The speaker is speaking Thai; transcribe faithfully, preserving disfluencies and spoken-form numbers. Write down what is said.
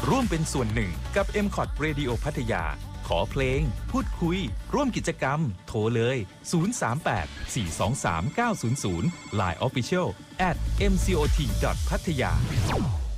ร่วมเป็นส่วนหนึ่งกับ เอ็ม คอท Radio พัทยาขอเพลงพูดคุยร่วมกิจกรรมโทรเลย ศูนย์ สาม แปด สี่ สอง สาม เก้า ศูนย์ ศูนย์ ไลน์ Official แอท เอ็ม ซี โอ ที ดอท พัทยา